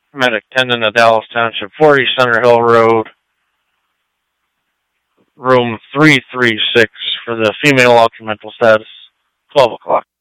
Medic 10 in the Dallas Township, 40 Center Hill Road, room 336 for the female ultra mental status, 12 o'clock.